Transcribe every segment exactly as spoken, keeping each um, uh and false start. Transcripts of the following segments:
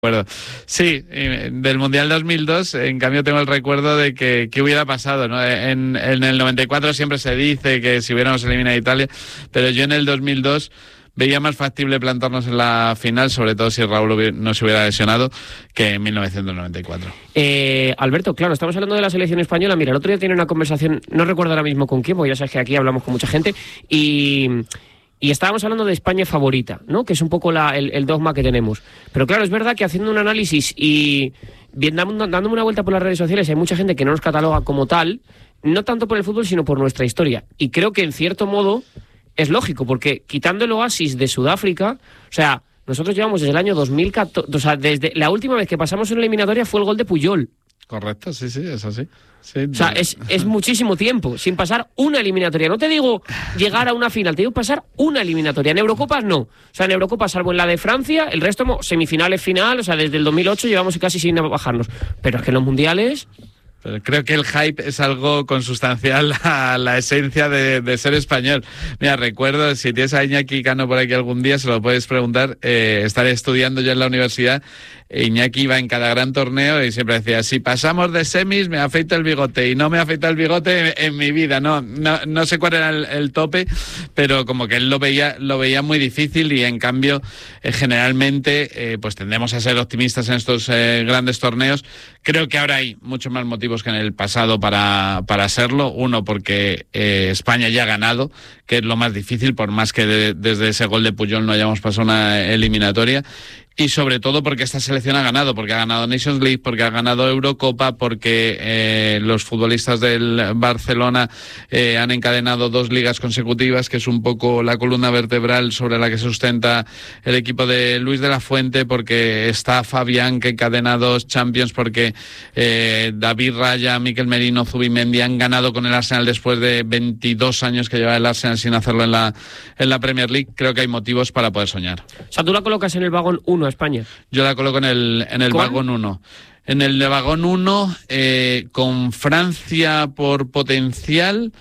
Bueno, sí, del Mundial dos mil dos, en cambio tengo el recuerdo de que, que hubiera pasado, ¿no? En, en el noventa y cuatro siempre se dice que si hubiéramos eliminado a Italia, pero yo en el dos mil dos veía más factible plantarnos en la final, sobre todo si Raúl no se hubiera lesionado, que en mil novecientos noventa y cuatro. Eh, Alberto, claro, estamos hablando de la selección española. Mira, el otro día tenía una conversación, no recuerdo ahora mismo con quién, porque ya sabes que aquí hablamos con mucha gente, y... Y estábamos hablando de España favorita, ¿no? Que es un poco la, el, el dogma que tenemos. Pero claro, es verdad que haciendo un análisis y bien, dándome una vuelta por las redes sociales, hay mucha gente que no nos cataloga como tal, no tanto por el fútbol, sino por nuestra historia. Y creo que en cierto modo es lógico, porque quitando el oasis de Sudáfrica, o sea, nosotros llevamos desde el año dos mil catorce, o sea, desde la última vez que pasamos en una eliminatoria fue el gol de Puyol. Correcto, sí, sí, es así. Sí, o sea, es, es muchísimo tiempo sin pasar una eliminatoria. No te digo llegar a una final, te digo pasar una eliminatoria. En Eurocopas no. O sea, en Eurocopas, salvo en la de Francia, el resto semifinales, final. O sea, desde el dos mil ocho llevamos casi sin bajarnos. Pero es que en los mundiales... Pero creo que el hype es algo consustancial a la esencia de, de ser español. Mira, recuerdo, si tienes a Iñaki Cano por aquí algún día, se lo puedes preguntar. Eh, estaré estudiando yo en la universidad. Iñaki iba en cada gran torneo y siempre decía, si pasamos de semis me afeito el bigote, y no me afeita el bigote en, en mi vida. No, no, no sé cuál era el, el tope, pero como que él lo veía, lo veía muy difícil, y en cambio eh, generalmente eh, pues tendemos a ser optimistas en estos eh, grandes torneos. Creo que ahora hay muchos más motivos que en el pasado para, para serlo. Uno, porque eh, España ya ha ganado, que es lo más difícil, por más que de, desde ese gol de Puyol no hayamos pasado una eliminatoria. Y sobre todo porque esta selección ha ganado, porque ha ganado Nations League, porque ha ganado Eurocopa, porque eh, los futbolistas del Barcelona eh, han encadenado dos ligas consecutivas, que es un poco la columna vertebral sobre la que se sustenta el equipo de Luis de la Fuente, porque está Fabián, que encadena dos Champions, porque eh, David Raya, Mikel Merino, Zubimendi han ganado con el Arsenal después de veintidós años que lleva el Arsenal sin hacerlo en la, en la Premier League. Creo que hay motivos para poder soñar. O sea, tú la colocas en el vagón uno a España. Yo la coloco en el, en el vagón uno. En el de vagón uno, eh, con Francia por potencial,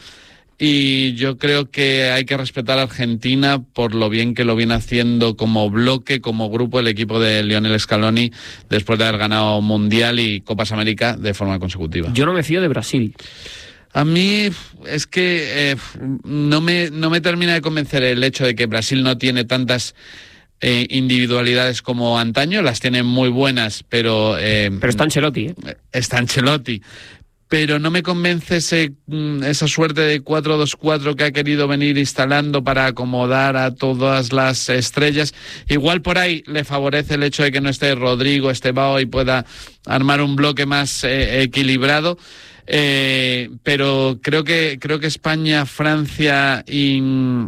y yo creo que hay que respetar a Argentina por lo bien que lo viene haciendo como bloque, como grupo, el equipo de Lionel Scaloni, después de haber ganado Mundial y Copas América de forma consecutiva. Yo no me fío de Brasil. A mí es que eh, no me, no me termina de convencer el hecho de que Brasil no tiene tantas Eh, individualidades como antaño. Las tienen muy buenas, pero... Eh, pero está Ancelotti, ¿eh? Está Ancelotti. Pero no me convence ese, esa suerte de cuatro dos cuatro que ha querido venir instalando para acomodar a todas las estrellas. Igual por ahí le favorece el hecho de que no esté Rodrigo, Estebao, y pueda armar un bloque más eh, equilibrado. Eh, pero creo que, creo que España, Francia y...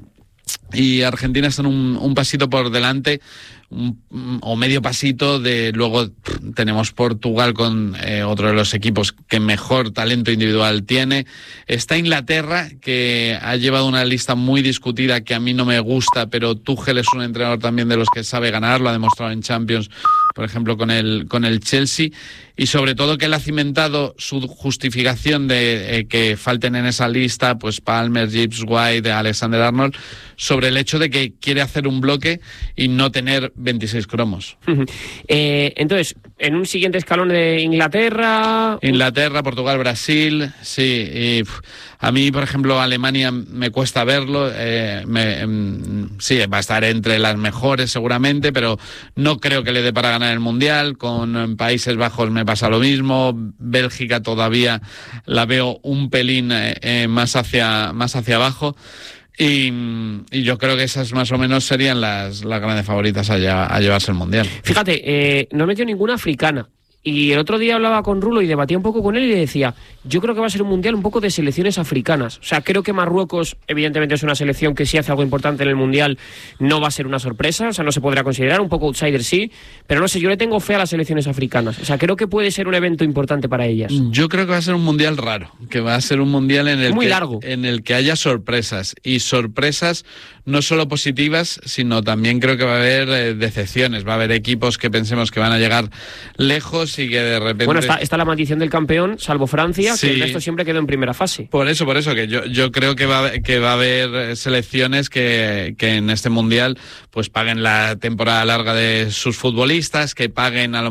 y Argentina están un, un pasito por delante, un, o medio pasito de... Luego tenemos Portugal con eh, otro de los equipos que mejor talento individual tiene. Está Inglaterra, que ha llevado una lista muy discutida que a mí no me gusta, pero Tuchel es un entrenador también de los que sabe ganar, lo ha demostrado en Champions, por ejemplo, con el, con el Chelsea. Y sobre todo que él ha cimentado su justificación de eh, que falten en esa lista pues Palmer, Gibbs White, Alexander Arnold, sobre el hecho de que quiere hacer un bloque y no tener veintiséis cromos. eh, entonces, en un siguiente escalón de Inglaterra... Inglaterra, Portugal, Brasil, sí. Y, pff, a mí, por ejemplo, Alemania me cuesta verlo. Eh, me, mm, sí, va a estar entre las mejores seguramente, pero no creo que le dé para ganar el Mundial. Con Países Bajos me pasa lo mismo. Bélgica todavía la veo un pelín eh, eh, más hacia, más hacia abajo. Y, y yo creo que esas más o menos serían las, las grandes favoritas a, lleva, a llevarse el Mundial. Fíjate, eh, no metió ninguna africana. Y el otro día hablaba con Rulo y debatía un poco con él y le decía, yo creo que va a ser un mundial un poco de selecciones africanas. O sea, creo que Marruecos evidentemente es una selección que si hace algo importante en el mundial no va a ser una sorpresa, o sea, no se podrá considerar, un poco outsider sí, pero no sé, yo le tengo fe a las selecciones africanas. O sea, creo que puede ser un evento importante para ellas. Yo creo que va a ser un mundial raro, que va a ser un mundial en el, Muy que, largo. en el que haya sorpresas, y sorpresas no solo positivas, sino también creo que va a haber eh, decepciones, va a haber equipos que pensemos que van a llegar lejos años y que de repente... Bueno, está, está la maldición del campeón, salvo Francia, sí. que el resto siempre quedó en primera fase. Por eso, por eso, que yo, yo creo que va, que va a haber selecciones que, que en este Mundial pues paguen la temporada larga de sus futbolistas, que paguen a lo